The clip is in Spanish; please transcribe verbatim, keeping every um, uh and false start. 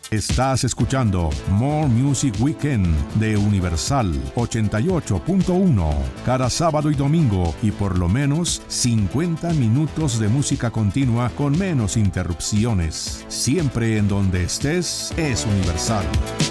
Estás escuchando More Music Weekend de Universal ochenta y ocho punto uno, cada sábado y domingo, y por lo menos cincuenta minutos de música continua con menos interrupciones. Siempre en donde estés es Universal.